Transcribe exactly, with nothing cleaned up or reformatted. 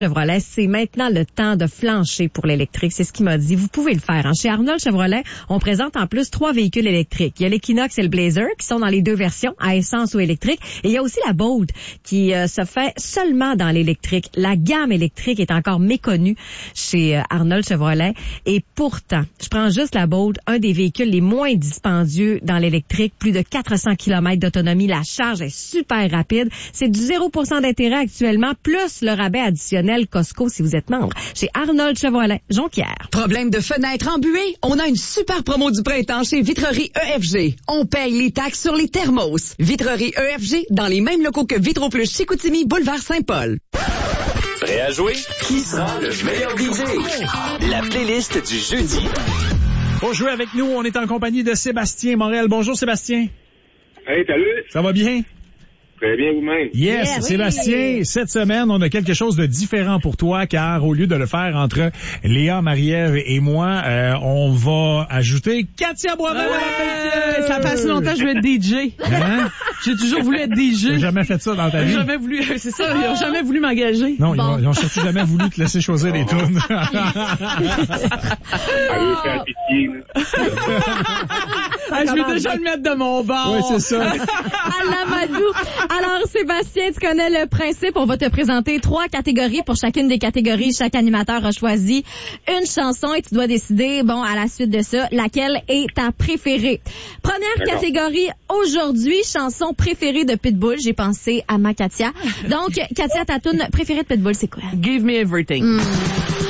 Chevrolet, c'est maintenant le temps de flancher pour l'électrique. C'est ce qu'il m'a dit. Vous pouvez le faire. Hein. Chez Arnold Chevrolet, on présente en plus trois véhicules électriques. Il y a l'Equinox et le Blazer qui sont dans les deux versions, à essence ou électrique. Et il y a aussi la Bolt qui euh, se fait seulement dans l'électrique. La gamme électrique est encore méconnue chez euh, Arnold Chevrolet. Et pourtant, je prends juste la Bolt, un des véhicules les moins dispendieux dans l'électrique. Plus de quatre cents kilomètres d'autonomie. La charge est super rapide. C'est du zéro pour cent d'intérêt actuellement, plus le rabais additionnel Costco si vous êtes membre. Chez Arnold Chevrolet, Jonquière. Problème de fenêtre embuée? On a une super promo du printemps chez Vitrerie E F G. On paye les taxes sur les thermos. Vitrerie E F G dans les mêmes locaux que Vitro Plus Chicoutimi, boulevard Saint-Paul. Prêt à jouer? Qui sera le meilleur D J? La playlist du jeudi. Pour jouer avec nous, on est en compagnie de Sébastien Morel. Bonjour Sébastien. Hey, salut. Ça va bien? Très bien vous-même. Yes, yeah, Sébastien, oui. Cette semaine, on a quelque chose de différent pour toi, car au lieu de le faire entre Léa, Marie-Ève et moi, euh, on va ajouter Katia Boisvert. Ouais, ça fait assez longtemps que je veux être D J. Hein? J'ai toujours voulu être D J. T'as jamais fait ça dans ta vie? J'ai jamais voulu, c'est ça, ils ont jamais voulu m'engager. Non, bon. ils, ont, ils ont surtout jamais voulu te laisser choisir des tunes. Allez, faire pitié, là. Ah, je vais déjà le mettre de mon bord. Oui, c'est ça. Alamadou. Alors, Sébastien, tu connais le principe. On va te présenter trois catégories. Pour chacune des catégories, chaque animateur a choisi une chanson et tu dois décider, bon, à la suite de ça, laquelle est ta préférée. Première D'accord. catégorie, aujourd'hui, chanson préférée de Pitbull. J'ai pensé à ma Katia. Donc, Katia, ta tune préférée de Pitbull, c'est quoi? Give Me Everything. Mm.